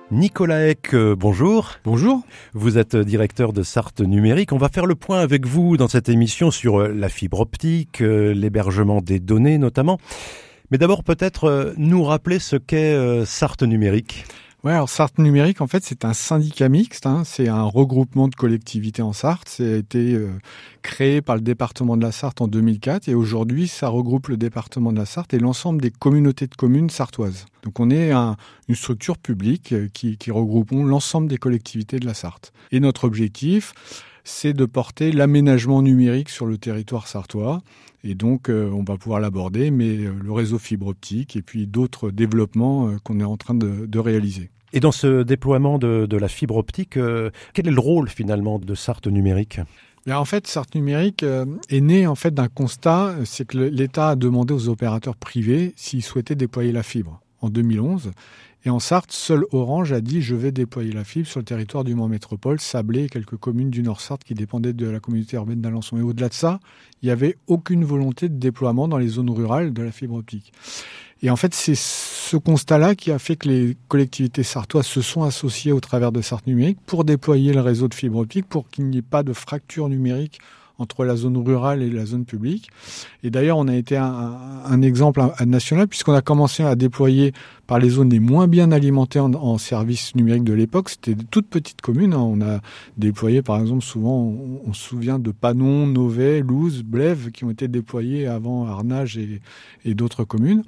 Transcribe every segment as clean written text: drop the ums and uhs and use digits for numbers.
Nicolas Eck, bonjour. Bonjour. Vous êtes directeur de Sarthe Numérique. On va faire le point avec vous dans cette émission sur la fibre optique, l'hébergement des données notamment. Mais d'abord peut-être nous rappeler ce qu'est Sarthe Numérique. Ouais, alors Sarthe Numérique, en fait, c'est un syndicat mixte. C'est un regroupement de collectivités en Sarthe. Ça a été créé par le département de la Sarthe en 2004 et aujourd'hui, ça regroupe le département de la Sarthe et l'ensemble des communautés de communes sartoises. Donc, on est une structure publique qui regroupons l'ensemble des collectivités de la Sarthe. Et notre objectif, c'est de porter l'aménagement numérique sur le territoire sartois. Et donc, on va pouvoir l'aborder, mais le réseau fibre optique et puis d'autres développements qu'on est en train de réaliser. Et dans ce déploiement de la fibre optique, quel est le rôle finalement de Sarthe Numérique ? En fait, Sarthe Numérique est né en fait d'un constat, c'est que l'État a demandé aux opérateurs privés s'ils souhaitaient déployer la fibre en 2011. Et en Sarthe, seul Orange a dit « je vais déployer la fibre sur le territoire du Mans Métropole, Sablé et quelques communes du Nord-Sarthe qui dépendaient de la communauté urbaine d'Alençon ». Et au-delà de ça, il n'y avait aucune volonté de déploiement dans les zones rurales de la fibre optique. Et en fait, c'est ce constat-là qui a fait que les collectivités sartoises se sont associées au travers de Sarthe Numérique pour déployer le réseau de fibre optique pour qu'il n'y ait pas de fracture numérique entre la zone rurale et la zone publique. Et d'ailleurs, on a été un exemple national puisqu'on a commencé à déployer par les zones les moins bien alimentées en services numériques de l'époque. C'était de toutes petites communes. On a déployé, par exemple, souvent, on se souvient de Panon, Novay, Louz, Blèves qui ont été déployés avant Arnage et d'autres communes.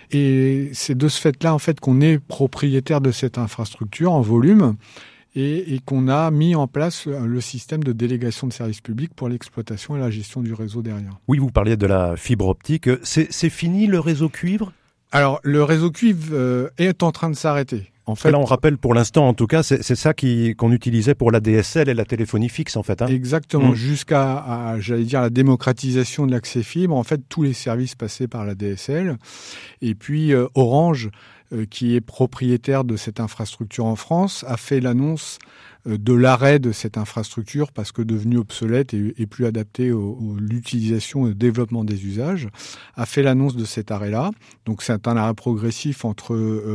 Et c'est de ce fait-là, en fait, qu'on est propriétaire de cette infrastructure en volume. Et qu'on a mis en place le système de délégation de services publics pour l'exploitation et la gestion du réseau derrière. Oui, vous parliez de la fibre optique. C'est fini le réseau cuivre ? Alors, le réseau cuivre est en train de s'arrêter. En fait, là, on rappelle pour l'instant, en tout cas, c'est ça qu'on utilisait pour la DSL et la téléphonie fixe, en fait. Exactement. Jusqu'à, j'allais dire, la démocratisation de l'accès fibre. En fait, tous les services passaient par la DSL. Et puis, Orange, qui est propriétaire de cette infrastructure en France, a fait l'annonce de l'arrêt de cette infrastructure parce que devenue obsolète et plus adaptée à l'utilisation et au développement des usages, a fait l'annonce de cet arrêt-là. Donc c'est un arrêt progressif entre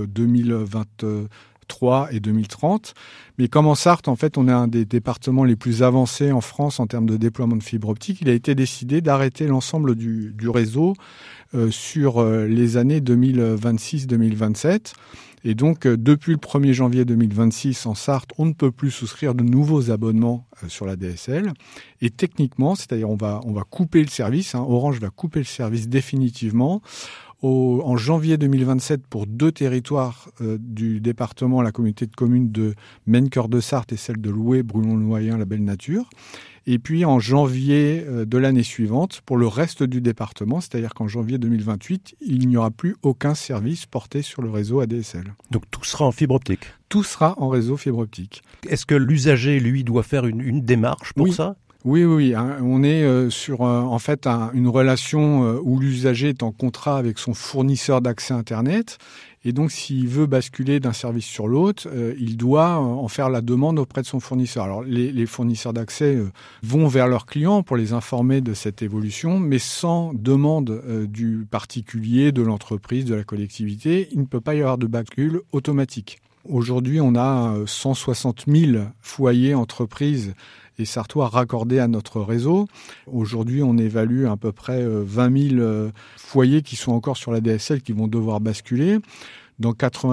2023 et 2030. Mais comme en Sarthe, en fait, on est un des départements les plus avancés en France en termes de déploiement de fibre optique, il a été décidé d'arrêter l'ensemble du réseau sur les années 2026-2027. Et donc, depuis le 1er janvier 2026, en Sarthe, on ne peut plus souscrire de nouveaux abonnements sur la DSL. Et techniquement, c'est-à-dire on va couper le service, Orange va couper le service définitivement. En janvier 2027, pour 2 territoires du département, la communauté de communes de Maine-Cœur de Sarthe et celle de Loué, Brulon-Noyen, la Belle Nature. Et puis en janvier de l'année suivante, pour le reste du département, c'est-à-dire qu'en janvier 2028, il n'y aura plus aucun service porté sur le réseau ADSL. Donc tout sera en fibre optique ? Tout sera en réseau fibre optique. Est-ce que l'usager, lui, doit faire une démarche pour ça ? Oui. On est sur en fait une relation où l'usager est en contrat avec son fournisseur d'accès Internet. Et donc, s'il veut basculer d'un service sur l'autre, il doit en faire la demande auprès de son fournisseur. Alors, les fournisseurs d'accès vont vers leurs clients pour les informer de cette évolution, mais sans demande du particulier, de l'entreprise, de la collectivité, il ne peut pas y avoir de bascule automatique. Aujourd'hui, on a 160 000 foyers entreprises et sartois raccordés à notre réseau. Aujourd'hui, on évalue à peu près 20 000 foyers qui sont encore sur la DSL qui vont devoir basculer. Dans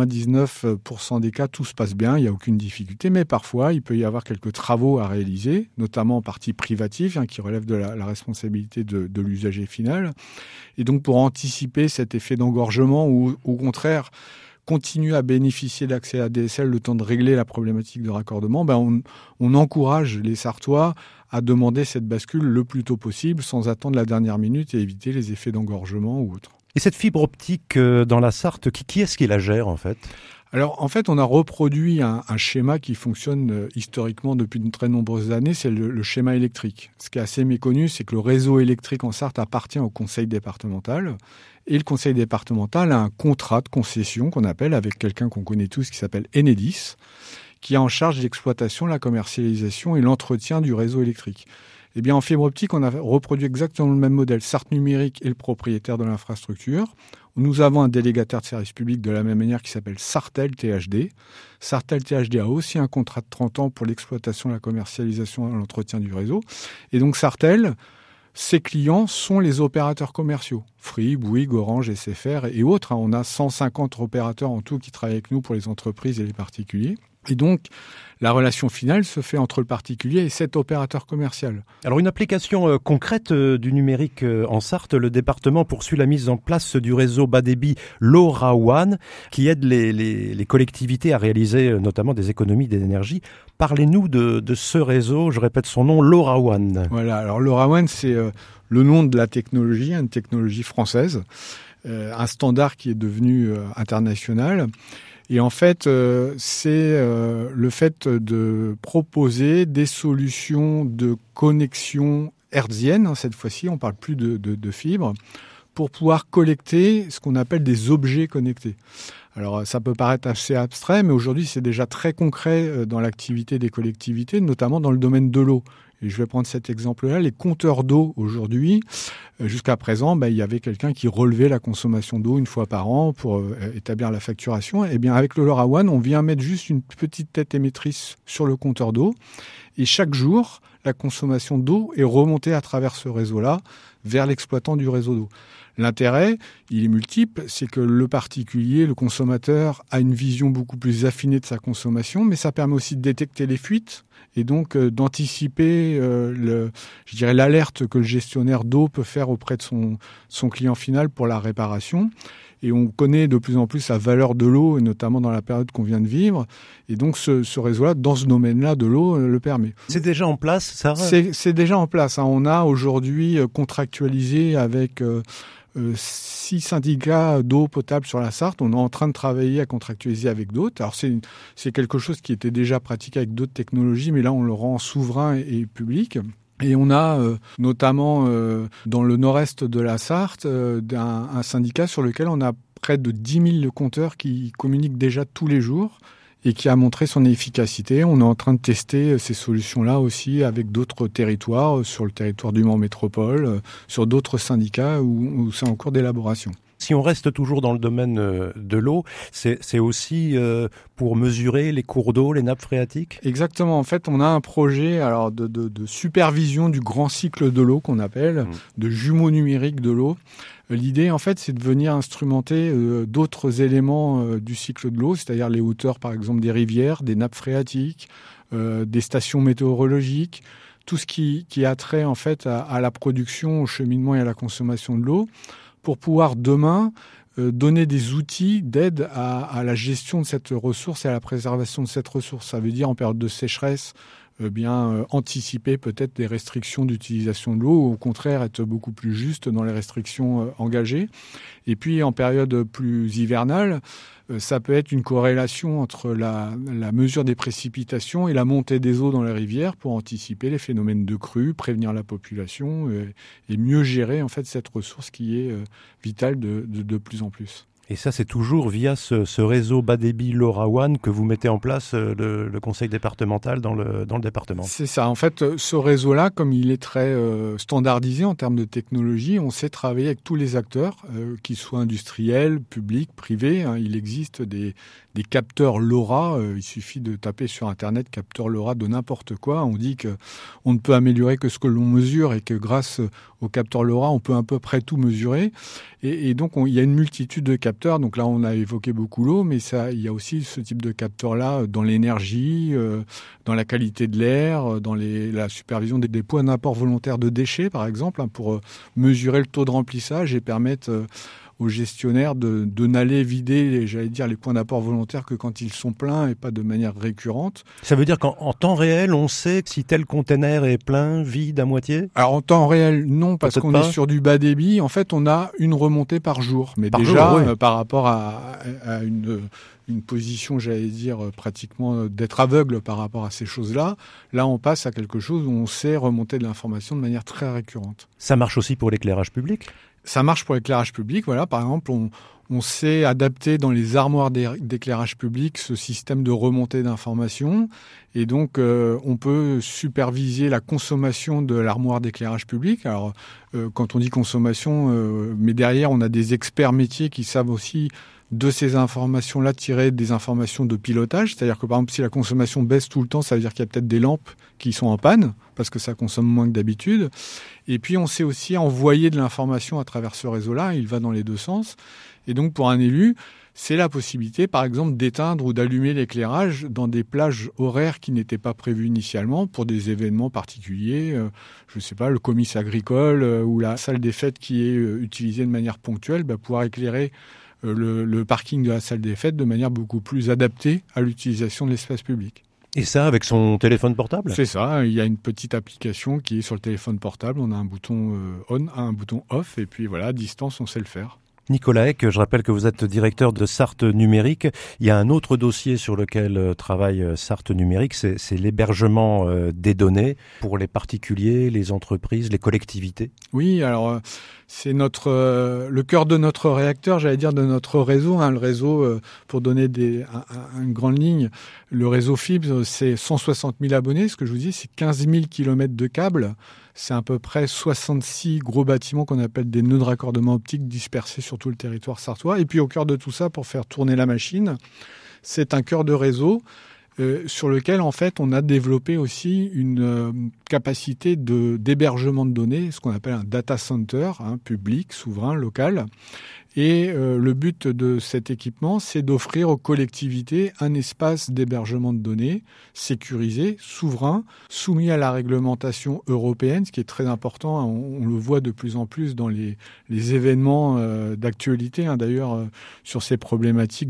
99% des cas, tout se passe bien, il n'y a aucune difficulté, mais parfois, il peut y avoir quelques travaux à réaliser, notamment en partie privatifs, qui relèvent de la responsabilité de l'usager final. Et donc, pour anticiper cet effet d'engorgement ou au contraire, continuer à bénéficier d'accès à DSL le temps de régler la problématique de raccordement, on encourage les Sartois à demander cette bascule le plus tôt possible sans attendre la dernière minute et éviter les effets d'engorgement ou autres. Et cette fibre optique dans la Sarthe, qui est-ce qui la gère en fait ? Alors en fait, on a reproduit un schéma qui fonctionne historiquement depuis de très nombreuses années, c'est le schéma électrique. Ce qui est assez méconnu, c'est que le réseau électrique en Sarthe appartient au conseil départemental. Et le conseil départemental a un contrat de concession qu'on appelle avec quelqu'un qu'on connaît tous qui s'appelle Enedis, qui est en charge de l'exploitation, la commercialisation et l'entretien du réseau électrique. Eh bien, en fibre optique, on a reproduit exactement le même modèle. Sarthe Numérique est le propriétaire de l'infrastructure. Nous avons un délégataire de service public de la même manière qui s'appelle Sartel THD. Sartel THD a aussi un contrat de 30 ans pour l'exploitation, la commercialisation et l'entretien du réseau. Et donc Sartel, ses clients sont les opérateurs commerciaux. Free, Bouygues, Orange, SFR et autres. On a 150 opérateurs en tout qui travaillent avec nous pour les entreprises et les particuliers. Et donc, la relation finale se fait entre le particulier et cet opérateur commercial. Alors, une application concrète du numérique en Sarthe, le département poursuit la mise en place du réseau bas débit LoRaWAN, qui aide les collectivités à réaliser notamment des économies d'énergie. Parlez-nous de ce réseau, je répète son nom, LoRaWAN. Voilà, alors LoRaWAN, c'est le nom de la technologie, une technologie française, un standard qui est devenu international. Et en fait, c'est le fait de proposer des solutions de connexion hertzienne, cette fois-ci, on ne parle plus de fibre, pour pouvoir collecter ce qu'on appelle des objets connectés. Alors, ça peut paraître assez abstrait, mais aujourd'hui, c'est déjà très concret dans l'activité des collectivités, notamment dans le domaine de l'eau. Et je vais prendre cet exemple-là. Les compteurs d'eau, aujourd'hui, jusqu'à présent, il y avait quelqu'un qui relevait la consommation d'eau une fois par an pour établir la facturation. Eh bien, avec le LoRaWAN, on vient mettre juste une petite tête émettrice sur le compteur d'eau. Et chaque jour, la consommation d'eau est remontée à travers ce réseau-là vers l'exploitant du réseau d'eau. L'intérêt, il est multiple, c'est que le particulier, le consommateur, a une vision beaucoup plus affinée de sa consommation, mais ça permet aussi de détecter les fuites et donc d'anticiper l'alerte que le gestionnaire d'eau peut faire auprès de son client final pour la réparation. Et on connaît de plus en plus la valeur de l'eau, et notamment dans la période qu'on vient de vivre. Et donc ce réseau-là, dans ce domaine-là de l'eau, le permet. C'est déjà en place, ça ? C'est déjà en place. On a aujourd'hui contractualisé avec 6 syndicats d'eau potable sur la Sarthe. On est en train de travailler à contractualiser avec d'autres. Alors c'est quelque chose qui était déjà pratiqué avec d'autres technologies, mais là on le rend souverain et public. Et on a notamment dans le nord-est de la Sarthe un syndicat sur lequel on a près de 10 000 compteurs qui communiquent déjà tous les jours et qui a montré son efficacité. On est en train de tester ces solutions-là aussi avec d'autres territoires, sur le territoire du Mans Métropole, sur d'autres syndicats où c'est en cours d'élaboration. Si on reste toujours dans le domaine de l'eau, c'est aussi pour mesurer les cours d'eau, les nappes phréatiques ? Exactement. En fait, on a un projet de supervision du grand cycle de l'eau qu'on appelle, de jumeaux numériques de l'eau. L'idée, en fait, c'est de venir instrumenter d'autres éléments du cycle de l'eau, c'est-à-dire les hauteurs, par exemple, des rivières, des nappes phréatiques, des stations météorologiques, tout ce qui a trait, en fait, à la production, au cheminement et à la consommation de l'eau, pour pouvoir demain donner des outils d'aide à la gestion de cette ressource et à la préservation de cette ressource. Ça veut dire, en période de sécheresse, anticiper peut-être des restrictions d'utilisation de l'eau, ou au contraire être beaucoup plus juste dans les restrictions engagées. Et puis en période plus hivernale, ça peut être une corrélation entre la mesure des précipitations et la montée des eaux dans les rivières pour anticiper les phénomènes de crue, prévenir la population et mieux gérer en fait cette ressource qui est vitale de plus en plus. Et ça, c'est toujours via ce réseau bas débit LoRaWAN que vous mettez en place le conseil départemental dans le département. C'est ça. En fait, ce réseau-là, comme il est très standardisé en termes de technologie, on sait travailler avec tous les acteurs, qu'ils soient industriels, publics, privés. Il existe des capteurs LoRa. Il suffit de taper sur Internet capteur LoRa de n'importe quoi. On dit qu'on ne peut améliorer que ce que l'on mesure et que grâce au capteur LoRa, on peut à peu près tout mesurer. Et donc, il y a une multitude de capteurs. Donc là, on a évoqué beaucoup l'eau, mais il y a aussi ce type de capteurs-là dans l'énergie, dans la qualité de l'air, dans la supervision des points d'apport volontaire de déchets, par exemple, pour mesurer le taux de remplissage et permettre aux gestionnaires de n'aller vider, les points d'apport volontaires que quand ils sont pleins et pas de manière récurrente. Ça veut dire qu'en temps réel, on sait si tel container est plein, vide, à moitié ? Alors en temps réel, non, parce qu'on est sur du bas débit. En fait, on a une remontée par jour. Mais par rapport à une position, pratiquement d'être aveugle par rapport à ces choses-là, là, on passe à quelque chose où on sait remonter de l'information de manière très récurrente. Ça marche aussi pour l'éclairage public ? Ça marche pour l'éclairage public. Voilà, par exemple, On sait adapter dans les armoires d'éclairage public ce système de remontée d'informations. Et donc, on peut superviser la consommation de l'armoire d'éclairage public. Alors, quand on dit consommation, mais derrière, on a des experts métiers qui savent aussi de ces informations-là tirer des informations de pilotage. C'est-à-dire que, par exemple, si la consommation baisse tout le temps, ça veut dire qu'il y a peut-être des lampes qui sont en panne parce que ça consomme moins que d'habitude. Et puis, on sait aussi envoyer de l'information à travers ce réseau-là. Il va dans les deux sens. Et donc, pour un élu, c'est la possibilité, par exemple, d'éteindre ou d'allumer l'éclairage dans des plages horaires qui n'étaient pas prévues initialement pour des événements particuliers. Je ne sais pas, le comice agricole ou la salle des fêtes qui est utilisée de manière ponctuelle, pouvoir éclairer le parking de la salle des fêtes de manière beaucoup plus adaptée à l'utilisation de l'espace public. Et ça, avec son téléphone portable ? C'est ça, il y a une petite application qui est sur le téléphone portable. On a un bouton on, un bouton off, et puis voilà, à distance, on sait le faire. Nicolas Eck, je rappelle que vous êtes directeur de Sarthe Numérique. Il y a un autre dossier sur lequel travaille Sarthe Numérique, c'est l'hébergement des données pour les particuliers, les entreprises, les collectivités. Oui, alors c'est le cœur de notre réacteur, j'allais dire de notre réseau. Le réseau, pour donner une grande ligne, le réseau fibre, c'est 160 000 abonnés. Ce que je vous dis, c'est 15 000 kilomètres de câbles. C'est à peu près 66 gros bâtiments qu'on appelle des nœuds de raccordement optique dispersés sur tout le territoire sarthois. Et puis au cœur de tout ça, pour faire tourner la machine, c'est un cœur de réseau sur lequel en fait on a développé aussi une capacité d'hébergement de données, ce qu'on appelle un data center, public, souverain, local. Et le but de cet équipement, c'est d'offrir aux collectivités un espace d'hébergement de données sécurisé, souverain, soumis à la réglementation européenne, ce qui est très important. On le voit de plus en plus dans les événements d'actualité, d'ailleurs, sur ces problématiques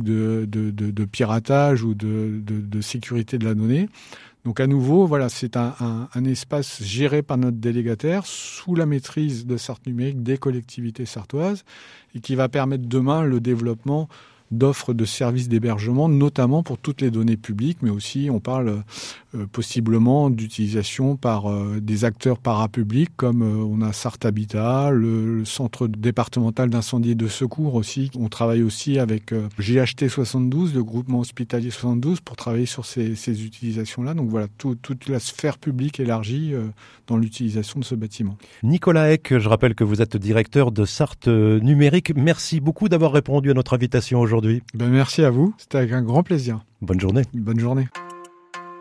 de piratage ou de sécurité de la donnée. Donc à nouveau, voilà, c'est un espace géré par notre délégataire sous la maîtrise de Sarthe Numérique des collectivités sarthoises et qui va permettre demain le développement d'offres de services d'hébergement, notamment pour toutes les données publiques, mais aussi on parle possiblement d'utilisation par des acteurs parapublics comme on a Sarthe Habitat, le centre départemental d'incendie et de secours aussi. On travaille aussi avec GHT 72, le groupement hospitalier 72, pour travailler sur ces utilisations-là. Donc voilà, toute la sphère publique élargie dans l'utilisation de ce bâtiment. Nicolas Eck, je rappelle que vous êtes directeur de Sarthe Numérique. Merci beaucoup d'avoir répondu à notre invitation aujourd'hui. Merci à vous, c'était avec un grand plaisir. Bonne journée. Bonne journée.